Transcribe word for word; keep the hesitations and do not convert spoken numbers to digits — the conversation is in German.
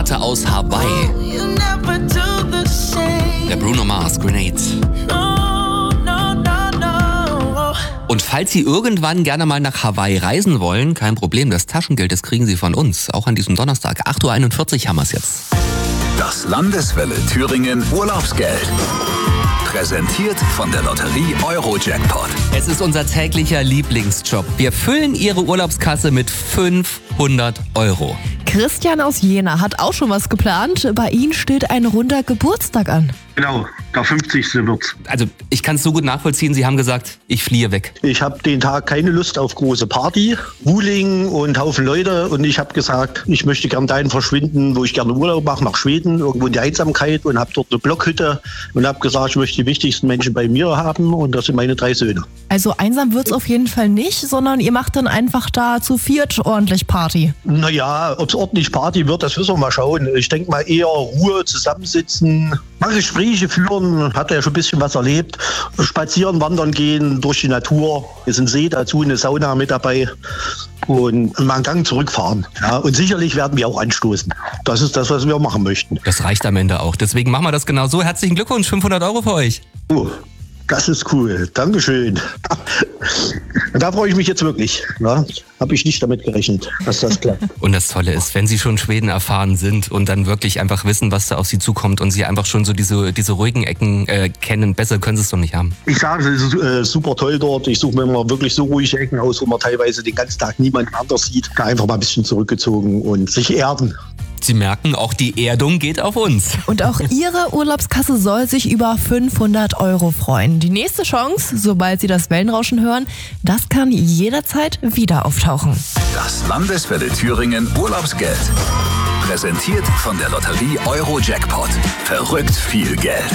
Platte aus Hawaii. Der Bruno Mars, Grenade. Und falls Sie irgendwann gerne mal nach Hawaii reisen wollen, kein Problem, das Taschengeld, das kriegen Sie von uns. Auch an diesem Donnerstag, acht Uhr einundvierzig haben wir es jetzt. Das Landeswelle Thüringen Urlaubsgeld. Präsentiert von der Lotterie Euro-Jackpot. Es ist unser täglicher Lieblingsjob. Wir füllen Ihre Urlaubskasse mit fünfhundert Euro. Christian aus Jena hat auch schon was geplant. Bei Ihnen steht ein runder Geburtstag an. Genau, der fünfzigste wird's. Also ich kann es so gut nachvollziehen, Sie haben gesagt, ich fliehe weg. Ich habe den Tag keine Lust auf große Party, Wuling und Haufen Leute. Und ich habe gesagt, ich möchte gern dahin verschwinden, wo ich gerne Urlaub mache, nach Schweden, irgendwo in die Einsamkeit, und habe dort eine Blockhütte und habe gesagt, ich möchte die wichtigsten Menschen bei mir haben, und das sind meine drei Söhne. Also einsam wird's auf jeden Fall nicht, sondern ihr macht dann einfach da zu viert ordentlich Party. Naja, ob es ordentlich Party wird, das müssen wir mal schauen. Ich denke mal eher Ruhe, zusammensitzen, mal Gespräche führen, hat ja schon ein bisschen was erlebt. Spazieren, wandern gehen, durch die Natur. Wir sind See dazu, eine Sauna mit dabei und mal einen Gang zurückfahren. Ja, und sicherlich werden wir auch anstoßen. Das ist das, was wir machen möchten. Das reicht am Ende auch. Deswegen machen wir das genau so. Herzlichen Glückwunsch, fünfhundert Euro für euch. Oh, das ist cool. Dankeschön. Da freue ich mich jetzt wirklich. Ja, habe ich nicht damit gerechnet, dass das klappt. Und das Tolle ist, wenn Sie schon Schweden erfahren sind und dann wirklich einfach wissen, was da auf Sie zukommt und Sie einfach schon so diese, diese ruhigen Ecken äh, kennen, besser können Sie es doch nicht haben. Ich sage, es ist äh, super toll dort. Ich suche mir immer wirklich so ruhige Ecken aus, wo man teilweise den ganzen Tag niemanden anders sieht. Einfach mal ein bisschen zurückgezogen und sich erden. Sie merken, auch die Erdung geht auf uns. Und auch Ihre Urlaubskasse soll sich über fünfhundert Euro freuen. Die nächste Chance, sobald Sie das Wellenrauschen hören, das kann jederzeit wieder auftauchen. Das Landeswelle Thüringen Urlaubsgeld. Präsentiert von der Lotterie Euro-Jackpot. Verrückt viel Geld.